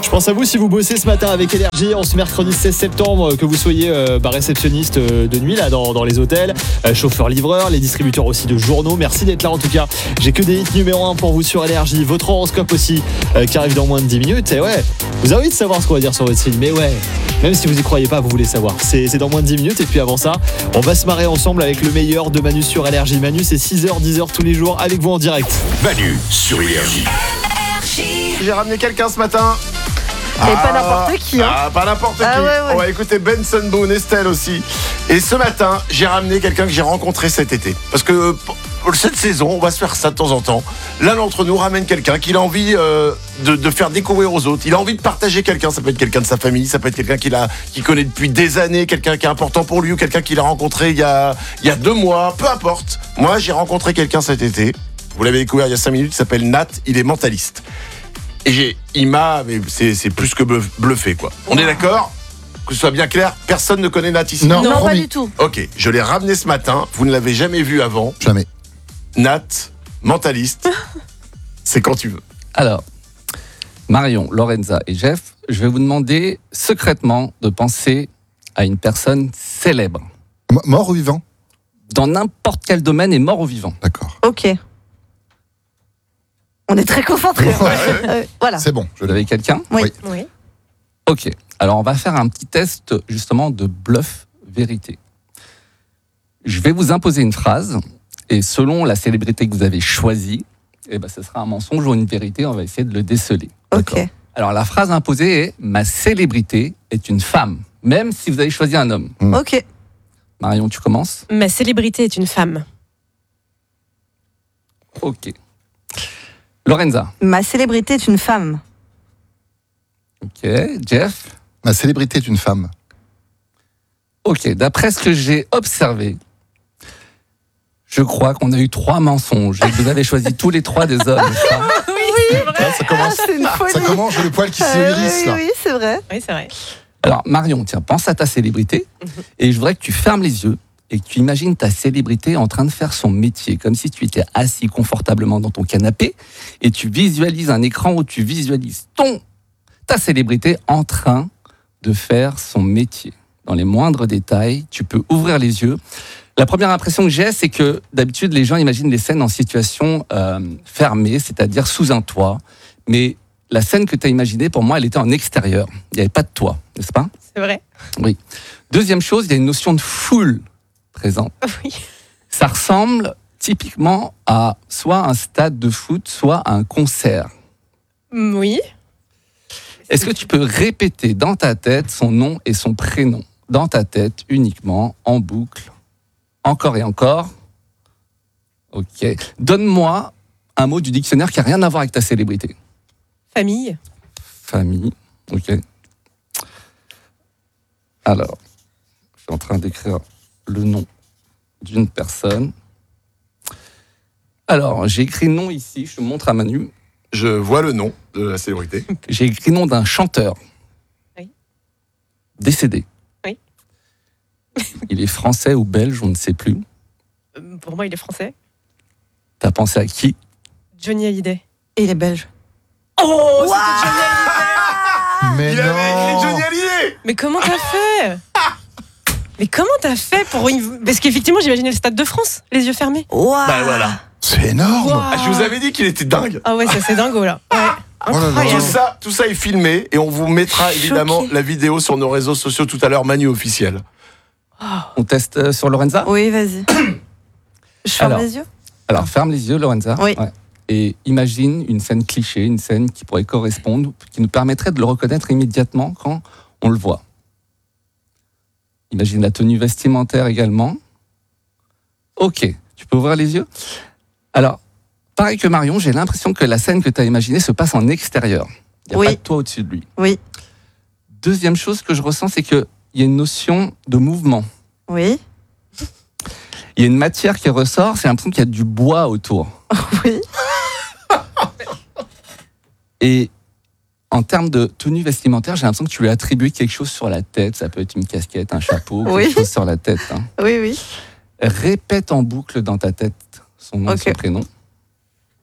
Je pense à vous si vous bossez ce matin avec Énergie en ce mercredi 16 septembre, que vous soyez réceptionniste de nuit là dans les hôtels, chauffeur-livreur, les distributeurs aussi de journaux. Merci d'être là en tout cas. J'ai que des hits numéro 1 pour vous sur Énergie. Votre horoscope aussi qui arrive dans moins de 10 minutes. Et ouais, vous avez envie de savoir ce qu'on va dire sur votre signe. Mais ouais, même si vous y croyez pas, vous voulez savoir. C'est dans moins de 10 minutes. Et puis avant ça, on va se marrer ensemble avec le meilleur de Manu sur Énergie. Manu, c'est 6h, 10h tous les jours avec vous en direct. Manu sur Énergie. J'ai ramené quelqu'un ce matin. Et pas n'importe qui, hein. Pas n'importe qui. Ouais. On va écouter Benson Boone, Estelle aussi. Et ce matin, j'ai ramené quelqu'un que j'ai rencontré cet été. Parce que pour cette saison, on va se faire ça de temps en temps. L'un d'entre nous ramène quelqu'un qu'il a envie de faire découvrir aux autres. Il a envie de partager quelqu'un. Ça peut être quelqu'un de sa famille, ça peut être quelqu'un qu'il connaît depuis des années, quelqu'un qui est important pour lui ou quelqu'un qu'il a rencontré il y a 2 mois. Peu importe. Moi, j'ai rencontré quelqu'un cet été. Vous l'avez découvert il y a 5 minutes. Il s'appelle Nat. Il est mentaliste. Et mais c'est plus que bluffé, quoi. On est d'accord ? Que ce soit bien clair, personne ne connaît Nat ici. Non, pas du tout. Ok, je l'ai ramené ce matin. Vous ne l'avez jamais vu avant. Jamais. Nat, mentaliste. C'est quand tu veux. Alors, Marion, Lorenza et Jeff, je vais vous demander secrètement de penser à une personne célèbre. Mort ou vivant ? Dans n'importe quel domaine et mort ou vivant. D'accord. Ok. On est très concentrés. Voilà. C'est bon. Vous avez quelqu'un ? Oui. Ok. Alors, on va faire un petit test justement de bluff vérité. Je vais vous imposer une phrase et selon la célébrité que vous avez choisie, ce sera un mensonge ou une vérité. On va essayer de le déceler. Ok. D'accord. Alors, la phrase imposée est « Ma célébrité est une femme », même si vous avez choisi un homme. Ok. Marion, tu commences ? Ma célébrité est une femme. Ok. Lorenza. Ma célébrité est une femme. Ok. Jeff. Ma célébrité est une femme. Ok. D'après ce que j'ai observé, je crois qu'on a eu 3 mensonges et que vous avez choisi tous les 3 des hommes. Oui, c'est vrai. Ça commence. C'est une folie. Ça commence, j'ai le poil qui s'irrisse là. Oui, c'est vrai. Oui, c'est vrai. Alors, Marion, tiens, pense à ta célébrité et je voudrais que tu fermes les yeux et que tu imagines ta célébrité en train de faire son métier, comme si tu étais assis confortablement dans ton canapé et tu visualises un écran où tu visualises ta célébrité en train de faire son métier. Dans les moindres détails, tu peux ouvrir les yeux. La première impression que j'ai, c'est que d'habitude, les gens imaginent les scènes en situation fermée, c'est-à-dire sous un toit. Mais la scène que tu as imaginée, pour moi, elle était en extérieur. Il n'y avait pas de toit, n'est-ce pas ? C'est vrai. Oui. Deuxième chose, il y a une notion de foule présente. Oui. Ça ressemble typiquement à soit un stade de foot, soit à un concert. Oui. Est-ce que tu peux répéter dans ta tête son nom et son prénom ? Dans ta tête, uniquement, en boucle. Encore et encore. Ok. Donne-moi un mot du dictionnaire qui n'a rien à voir avec ta célébrité. Famille. Famille. Ok. Alors, je suis en train d'écrire le nom d'une personne. Alors, j'ai écrit nom ici, je te montre à Manu. Je vois le nom de la célébrité. J'ai écrit nom d'un chanteur. Oui. Décédé. Oui. Il est français ou belge, on ne sait plus. Pour moi, il est français. T'as pensé à qui ? Johnny Hallyday. Et il est belge. Oh, c'était Johnny Hallyday. Mais Il avait écrit non. Johnny Hallyday. Mais comment t'as fait ? Mais comment t'as fait pour une... Parce qu'effectivement, j'imaginais le Stade de France, les yeux fermés. Waouh. Bah voilà. C'est énorme. Wow. Je vous avais dit qu'il était dingue. Ah ouais, ça c'est dingo là. Ouais. Oh là là. Incroyable. Tout ça est filmé et on vous mettra évidemment Choquée. la vidéo sur nos réseaux sociaux tout à l'heure, Manu officiel. On teste sur Lorenza ? Oui, vas-y. Je ferme Alors. les yeux. Alors, ferme les yeux, Lorenza. Oui. Ouais. Et imagine une scène cliché, une scène qui pourrait correspondre, qui nous permettrait de le reconnaître immédiatement quand on le voit. Imagine la tenue vestimentaire également. Ok, tu peux ouvrir les yeux ? Alors, pareil que Marion, j'ai l'impression que la scène que tu as imaginée se passe en extérieur. Il n'y a Oui. pas de toit au-dessus de lui. Oui. Deuxième chose que je ressens, c'est qu'il y a une notion de mouvement. Oui. Il y a une matière qui ressort, c'est l'impression qu'il y a du bois autour. Oui. Et en termes de tenue vestimentaire, j'ai l'impression que tu lui as attribué quelque chose sur la tête. Ça peut être une casquette, un chapeau, quelque Oui. chose sur la tête. Hein. Oui, oui. Répète en boucle dans ta tête son nom et Ok. son prénom.